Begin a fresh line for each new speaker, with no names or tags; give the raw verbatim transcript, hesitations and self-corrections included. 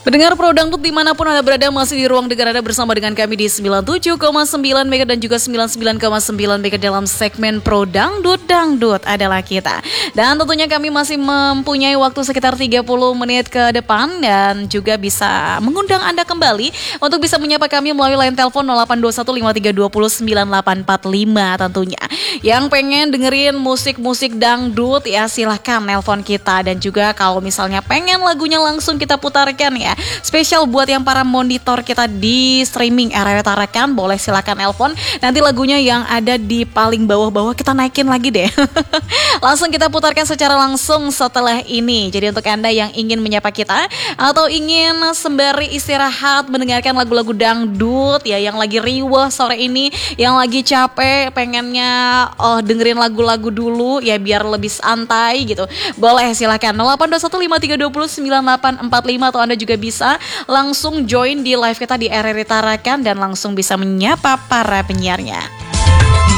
Pendengar Pro Dangdut dimanapun Anda berada, masih di ruang dengar Anda bersama dengan kami di sembilan puluh tujuh koma sembilan Mega dan juga sembilan puluh sembilan koma sembilan Mega dalam segmen Pro Dangdut. Dangdut adalah kita. Dan tentunya kami masih mempunyai waktu sekitar tiga puluh menit ke depan dan juga bisa mengundang Anda kembali untuk bisa menyapa kami melalui line telepon nol delapan dua satu lima tiga dua nol sembilan delapan empat lima tentunya. Yang pengen dengerin musik-musik dangdut ya silahkan nelpon kita, dan juga kalau misalnya pengen lagunya langsung kita putarkan ya, spesial buat yang para monitor kita di streaming R R W Tarakan, boleh silakan nelpon. Nanti lagunya yang ada di paling bawah-bawah kita naikin lagi deh. Langsung kita putarkan secara langsung setelah ini. Jadi untuk Anda yang ingin menyapa kita atau ingin sembari istirahat mendengarkan lagu-lagu dangdut ya, yang lagi riweh sore ini, yang lagi capek pengennya oh dengerin lagu-lagu dulu ya biar lebih santai gitu, boleh silakan nol delapan dua satu lima tiga dua nol sembilan delapan empat lima, atau Anda juga bisa langsung join di live kita di R R W Tarakan dan langsung bisa menyapa para penyiarnya.